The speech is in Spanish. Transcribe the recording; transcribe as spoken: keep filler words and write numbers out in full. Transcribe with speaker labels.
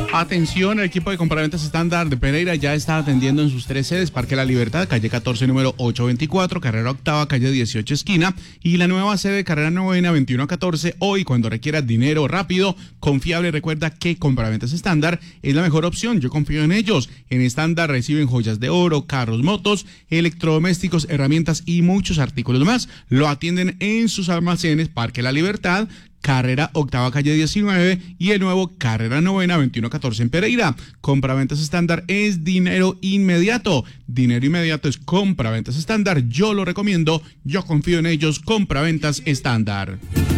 Speaker 1: Atención, el equipo de compraventas estándar de Pereira ya está atendiendo en sus tres sedes: Parque La Libertad, calle catorce, número ochocientos veinticuatro, carrera octava, calle dieciocho, esquina, y la nueva sede, carrera novena, veintiuno a catorce. Hoy, cuando requieras dinero rápido, confiable, recuerda que compraventas estándar es la mejor opción. Yo confío en ellos. En estándar reciben joyas de oro, carros, motos, electrodomésticos, herramientas y muchos artículos más. Lo atienden en sus almacenes: Parque La Libertad, carrera octava, calle diecinueve, y el nuevo carrera novena, veintiuno a catorce en Pereira. Compraventas estándar es dinero inmediato. Dinero inmediato es compraventas estándar. Yo lo recomiendo, yo confío en ellos. Compraventas estándar.